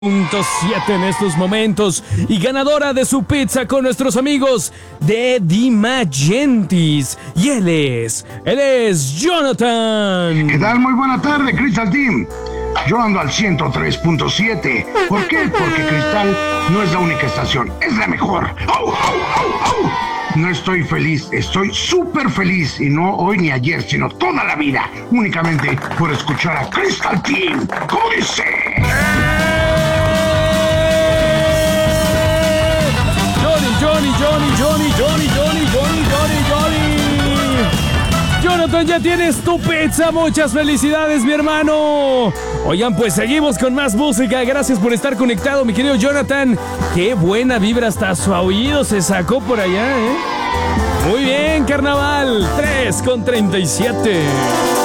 7 en estos momentos y ganadora de su pizza con nuestros amigos de Dimagentis. Y él es Jonathan. ¿Qué tal? Muy buena tarde, Crystal Team. Yo ando al 103.7. ¿Por qué? Porque Crystal no es la única estación, es la mejor. ¡Au, au, au, au! No estoy feliz, estoy súper feliz. Y no hoy ni ayer, sino toda la vida. Únicamente por escuchar a Crystal Team. ¿Cómo dice? Johnny. Jonathan, ya tienes tu pizza. Muchas felicidades, mi hermano. Oigan, pues seguimos con más música. Gracias por estar conectado, mi querido Jonathan. Qué buena vibra, hasta su oído se sacó por allá, ¿eh? Muy bien, carnaval. 3:37.